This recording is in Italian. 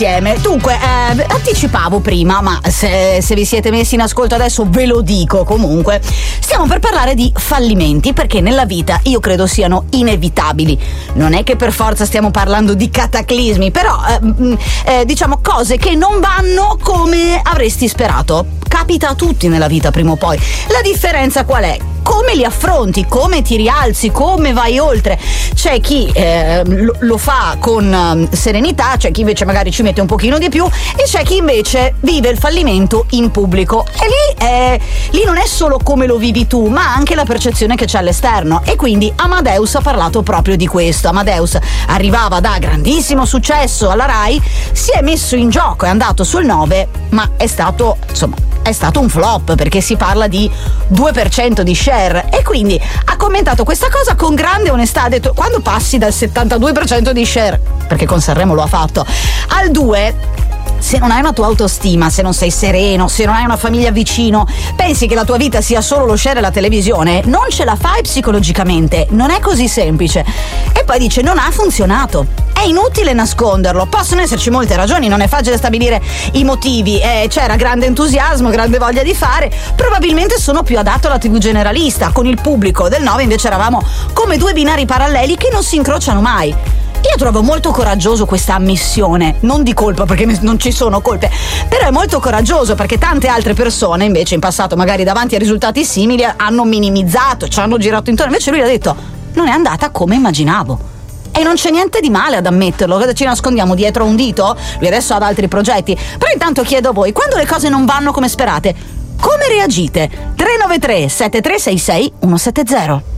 insieme. Dunque, anticipavo prima, ma se vi siete messi in ascolto adesso ve lo dico comunque. Stiamo per parlare di fallimenti, perché nella vita io credo siano inevitabili. Non è che per forza stiamo parlando di cataclismi, però diciamo cose che non vanno come avresti sperato. Capita a tutti nella vita prima o poi. La differenza qual è? Come li affronti, come ti rialzi, come vai oltre. C'è chi lo fa con serenità, c'è chi invece magari ci mette un pochino di più, e c'è chi invece vive il fallimento in pubblico. E lì non è solo come lo vivi tu, ma anche la percezione che c'è all'esterno. E quindi Amadeus ha parlato proprio di questo. Amadeus arrivava da grandissimo successo alla Rai, si è messo in gioco, è andato sul 9, ma è stato un flop, perché si parla di 2% di share, e quindi ha commentato questa cosa con grande onestà. Ha detto: quando passi dal 72% di share, perché con Sanremo lo ha fatto, al 2%, se non hai una tua autostima, se non sei sereno, se non hai una famiglia vicino, pensi che la tua vita sia solo lo share e la televisione, non ce la fai psicologicamente, non è così semplice. E poi dice: non ha funzionato. È inutile nasconderlo, possono esserci molte ragioni, non è facile stabilire i motivi, c'era grande entusiasmo, grande voglia di fare, probabilmente sono più adatto alla TV generalista. Con il pubblico del 9 invece eravamo come due binari paralleli che non si incrociano mai. Io trovo molto coraggioso questa ammissione, non di colpa, perché non ci sono colpe, però è molto coraggioso, perché tante altre persone invece in passato, magari davanti a risultati simili, hanno minimizzato, ci hanno girato intorno. Invece lui ha detto: non è andata come immaginavo. E non c'è niente di male ad ammetterlo. Cosa ci nascondiamo dietro a un dito? Lui adesso ha altri progetti. Però intanto chiedo a voi: quando le cose non vanno come sperate, come reagite? 393 7366 170.